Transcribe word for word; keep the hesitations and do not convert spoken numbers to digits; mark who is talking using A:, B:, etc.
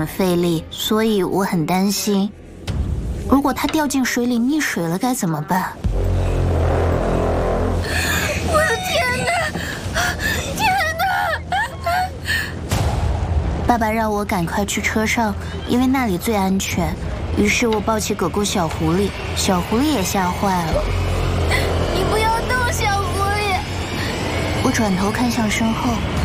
A: 费力，所以我很担心，如果它掉进水里溺水了该怎么办？
B: 我的天哪！天哪！
A: 爸爸让我赶快去车上，因为那里最安全。于是我抱起狗狗小狐狸，小狐狸也吓坏了。
B: 你不要动，小狐狸！
A: 我转头看向身后，